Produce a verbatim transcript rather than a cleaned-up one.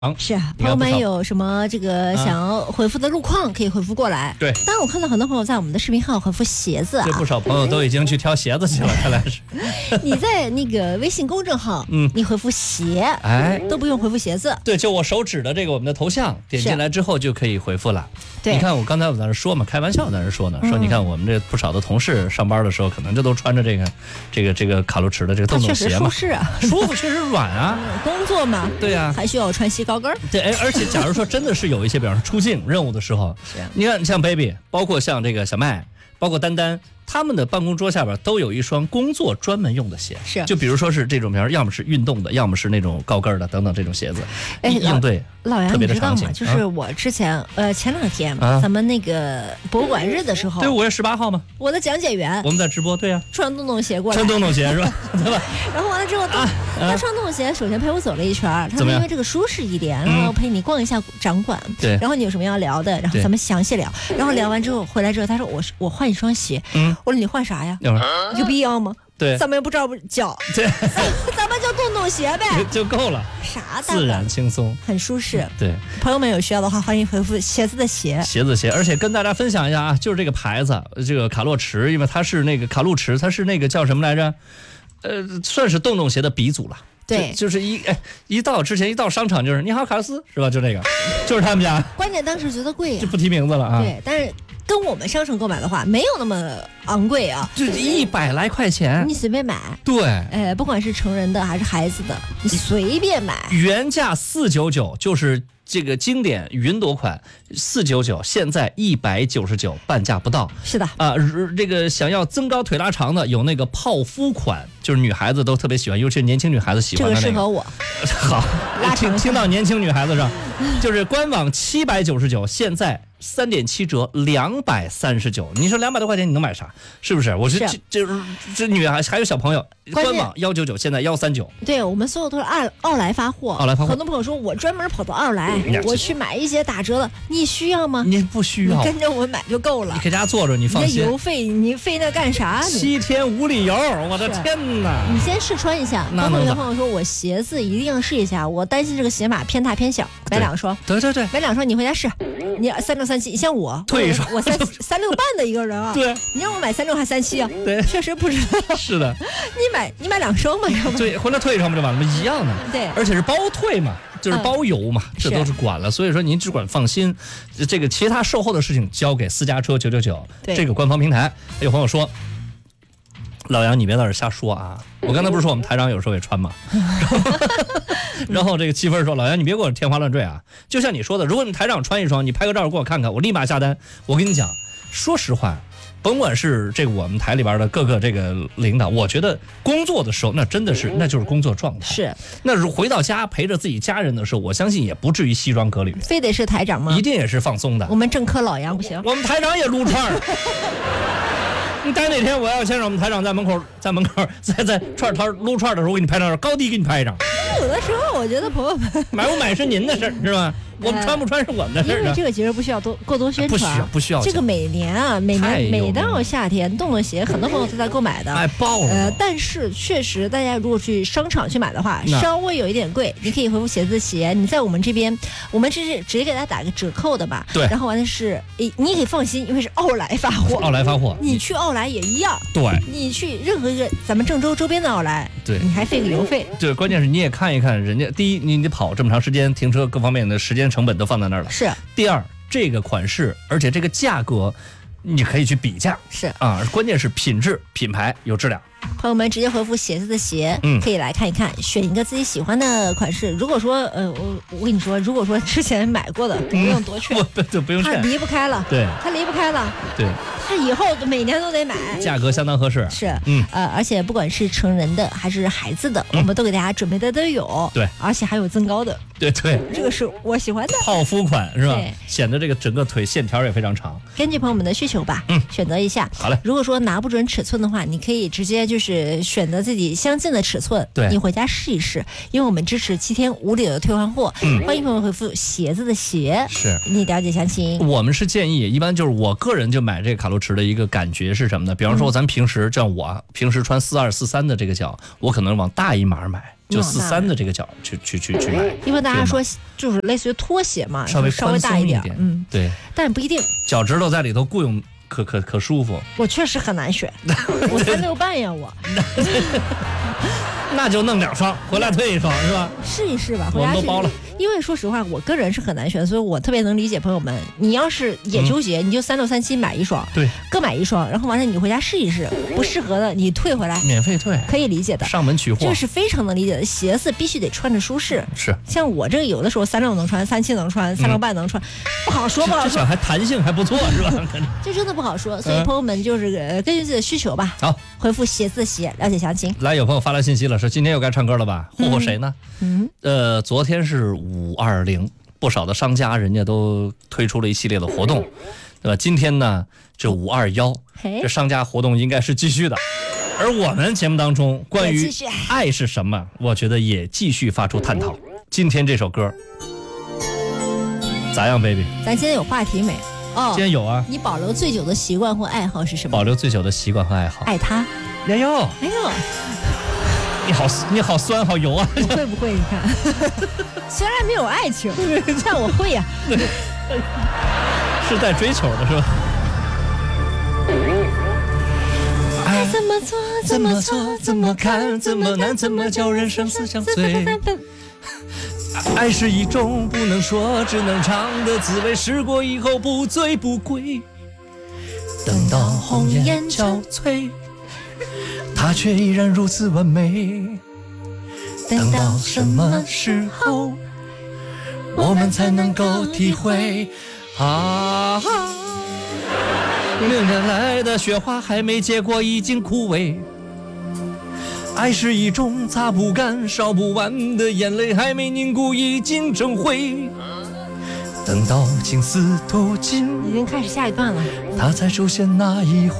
是啊，朋友们有什么这个想要回复的路况，可以回复过来。 对， 当然我看到很多朋友在我们的视频号回复鞋子啊， 这不少朋友都已经去挑鞋子去了，看来是。 你在那个微信公众号，嗯，你回复鞋， 哎， 都不用回复鞋子。 对，就我手指的这个我们的头像，点进来之后就可以回复了。 对， 你看我刚才我在那说嘛，开玩笑在那说呢，说你看我们这不少的同事上班的时候，可能这都穿着这个这个这个卡路驰的这个洞洞鞋嘛， 舒适啊， 舒服确实软啊， 工作嘛， 对呀， 还需要穿细高跟。 对，哎，而且假如说真的是有一些，比方说出境任务的时候，你看像 baby， 包括像这个小麦，包括丹丹。他们的办公桌下边都有一双工作专门用的鞋， 是就比如说是这种，比如要么是运动的，要么是那种高跟的等等这种鞋子，哎，应对老杨特别的你知道吗？ 场景。 就是我之前、啊、呃前两天、啊、咱们那个博物馆日的时候， 对，五月十八号嘛， 我的讲解员我们在直播，对呀、啊， 穿洞洞鞋过来， 穿洞洞鞋是吧？对吧？ 然后完了之后，他、啊、他穿洞洞鞋，首先陪我走了一圈，他说因为这个舒适一点，然后陪你逛一下展馆， 对、嗯， 然后你有什么要聊的，然后咱们详细聊，然后聊完之后回来之后，他说我我换一双鞋，嗯，我说你换啥呀？有必要吗？ 对， 咱们也不知道脚， 对， 咱们就洞洞鞋呗， 就够了， 啥自然轻松， 很舒适。 对， 朋友们有需要的话，欢迎回复鞋子的鞋， 鞋子鞋。而且跟大家分享一下啊，就是这个牌子，这个卡洛驰，因为它是那个卡路驰，它是那个叫什么来着？呃，算是洞洞鞋的鼻祖了。 对， 就, 就是一哎一到之前一到商场就是你好卡洛斯是吧？就那个，就是他们家。 关键当时觉得贵、啊， 就不提名字了啊。 对，但是。跟我们商城购买的话，没有那么昂贵啊， 就一百来块钱， 你随便买。 对， 呃，不管是成人的还是孩子的，你随便买。 原价四九九，就是这个经典云朵款四九九，现在一百九十九，半价不到。 是的啊、呃，这个想要增高腿拉长的有那个泡芙款，就是女孩子都特别喜欢，尤其是年轻女孩子喜欢的那个。 这个适合我。 好，听听到年轻女孩子上，就是官网七百九十九，现在。三点七折，两百三十九。你说两百多块钱你能买啥？是不是？我是这这这女孩还有小朋友，官网幺九九，现在幺三九。 对，我们所有都是奥奥莱发货。 奥莱发货。 很多朋友说我专门跑到奥莱，嗯、我去买一些打折的，你需要吗？ 你不需要， 你跟着我买就够了。 你搁家坐着，你放心。 你邮费，你费那干啥？ 七天无理由，我的天哪！ 你先试穿一下。包括有的朋友说我鞋子一定要试一下，我担心这个鞋码偏大偏小，买两双。 对对对， 买两双你回家试。你三六三七，像我退一双， 我三三六半的一个人啊。 对， 你让我买三六还三七啊？ 对， 确实不知道。 是的， 你买你买两双嘛，要不对，回来退一双不就完了吗？一样的。 对， 而且是包退嘛，就是包邮嘛，嗯、这都是管了。所以说您只管放心，这个其他售后的事情交给私家车九九九这个官方平台。有朋友说。老杨，你别在这瞎说啊！我刚才不是说我们台长有时候也穿吗？然后这个七分说：“老杨，你别给我天花乱坠啊！就像你说的，如果你台长穿一双，你拍个照给我看看，我立马下单。我跟你讲，说实话，甭管是这个我们台里边的各个这个领导，我觉得工作的时候那真的是那就是工作状态。 是， 那如回到家陪着自己家人的时候，我相信也不至于西装革履， 非得是台长吗？ 一定也是放松的。 我们正科老杨不行， 我们台长也撸串儿。”你待哪天我要先让我们台长在门口，在门口在在串摊撸串的时候，我给你拍张照，高低给你拍一张。 有的时候我觉得朋友们买不买是您的事儿，是吧？我们穿不穿是我们的事儿。 因为这个其实不需要多过多宣传， 不需要不需要。 这个每年啊，每年每到夏天，洞洞鞋很多朋友都在购买的， 哎爆了。 呃，但是确实大家如果去商场去买的话，稍微有一点贵。你可以回复鞋子鞋，你在我们这边，我们这是直接给大家打个折扣的吧？ 对。 然后完了是，你也可以放心，因为是奥莱发货。 奥莱发货， 你去奥莱也一样。 对。 你去任何一个咱们郑州周边的奥莱， 对， 你还费个邮费。 对，关键是你也看一看人家，第一，你得跑这么长时间，停车各方面的时间成本都放在那儿了。 是。 第二，这个款式，而且这个价格，你可以去比价。 是啊，关键是品质、品牌有质量。 朋友们直接回复鞋子的鞋，嗯，可以来看一看，选一个自己喜欢的款式。如果说，呃，我我跟你说，如果说之前买过的，不用多劝， 不不不用劝， 他离不开了， 对， 他离不开了， 对， 他以后每年都得买， 价格相当合适， 是，嗯，呃，而且不管是成人的还是孩子的，嗯、我们都给大家准备的都有， 对， 而且还有增高的， 对对， 这个是我喜欢的泡芙款是吧？显得这个整个腿线条也非常长。 根据朋友们的需求吧，嗯，选择一下。 好嘞， 如果说拿不准尺寸的话，你可以直接就是选择自己相近的尺寸， 对， 你回家试一试，因为我们支持七天无理由的退换货。嗯，欢迎朋友回复鞋子的鞋， 是你了解详情。 我们是建议，一般就是我个人就买这个卡路驰的一个感觉是什么呢？比方说咱平时像我平时穿四二四三的这个脚，我可能往大一码买。 就四三的这个脚去去去去买。 因为大家说就是类似于拖鞋嘛， 稍微稍微大一点，嗯， 对， 但是不一定， 脚趾头在里头雇佣可可可舒服。 我确实很难选，我三六半呀我。 那就弄两双，回来退一双是吧？ 试一试吧， 我们都包了。 因为说实话，我个人是很难选，所以我特别能理解朋友们。你要是野球鞋，嗯、你就三六三七买一双， 对， 各买一双，然后完了你回家试一试，不适合的你退回来， 免费退， 可以理解的。 上门取货， 这是非常能理解的。鞋子必须得穿着舒适， 是。 像我这个有的时候三六能穿，三七能穿，三六半能穿，嗯、不好说不好说。 这小孩弹性还不错是吧？ 这真的不好说，所以朋友们就是呃根据自己的需求吧。 好， 回复鞋子鞋，了解详情。 来，有朋友发来信息了，说今天又该唱歌了吧？霍霍谁呢？ 嗯， 呃，昨天是五二零，不少的商家人家都推出了一系列的活动，对吧？今天呢，这五二一，这商家活动应该是继续的。而我们节目当中关于爱是什么，我觉得也继续发出探讨。今天这首歌咋样 ，baby？ 咱今天有话题没？哦， 今天有啊。 你保留最久的习惯或爱好是什么？ 保留最久的习惯和爱好， 爱他。 哎呦， 哎呦。 你好，你好酸，好油啊！ 我会不会？你看，虽然没有爱情，但我会呀、 啊。是在追求的是吧？ 爱怎么做？ 怎么做？怎么看？怎么难？怎么叫人生死相随？爱是一种不能说，只能尝的滋味，试过以后不醉不归。等到红颜憔悴。它却依然如此完美，等到什么时候我们才能够体会啊，明天来的雪花还没结果已经枯萎，爱是一种擦不干烧不完的眼泪还没凝固已经成灰，等到青丝吐尽已经开始下一段了， 它才出现那一回。